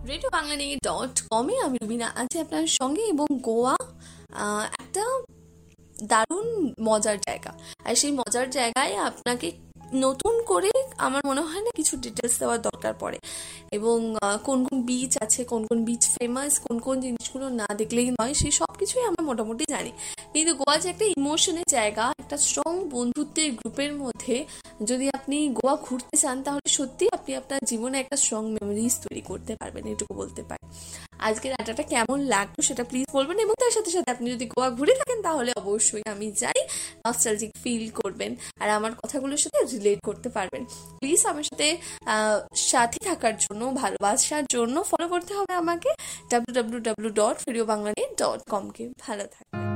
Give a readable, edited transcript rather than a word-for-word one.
RadioBangla.com-এ আমি রুবিনা আছি আপনার সঙ্গে। এবং গোয়া একটা দারুণ মজার জায়গা, আর সেই মজার জায়গায় আপনাকে নতুন করে আমার মনে হয় না কিছু ডিটেলস দেওয়ার দরকার পড়ে। এবং কোন কোন বিচ আছে, কোন কোন বিচ ফেমাস, কোন কোন জিনিসগুলো না দেখলেই নয়, সেই সব কিছুই আমরা মোটামুটি জানি। কিন্তু গোয়া যে একটা ইমোশনের জায়গা, একটা স্ট্রং বন্ধুত্বের গ্রুপের মধ্যে যদি আপনি গোয়া ঘুরতে চান, তাহলে সত্যি আপনি আপনার জীবনে একটা স্ট্রং মেমোরিজ তৈরি করতে পারবেন, এটুকু বলতে পারি। আজকের আড্ডাটা কেমন লাগলো সেটা প্লিজ বলবেন, এবং তার সাথে সাথে আপনি যদি গোয়া ঘুরে থাকেন তাহলে অবশ্যই আমি জানি নস্টালজিক ফিল করবেন আর আমার কথাগুলোর সাথে রিলেট করতে পারবেন। প্লিজ আমার সাথে সাথে থাকার জন্য, ভালোবাসার জন্য ফলো করতে হবে আমাকে www.radiobanglanet.com কে। ভালো থাকবেন।